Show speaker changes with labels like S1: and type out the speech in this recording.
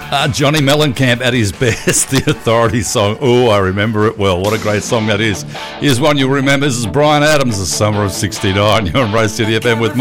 S1: Johnny Mellencamp at his best, the Authority song. Oh, I remember it well. What a great song that is. Here's one you'll remember. This is Bryan Adams, the summer of '69. You're on Rose City FM with